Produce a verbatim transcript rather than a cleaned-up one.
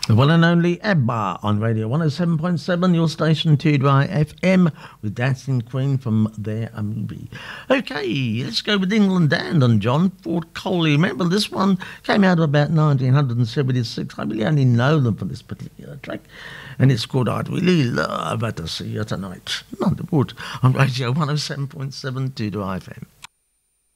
The one and only ABBA on Radio one oh seven point seven, your station, two Y F M, with Dancing Queen from their movie. Okay, let's go with England Dan and John Ford Coley. Remember, this one came out about nineteen seventy-six. I really only know them for this particular track. And it's called I'd Really Love to See You Tonight. Underwood on Radio one oh seven point seven, two Y F M.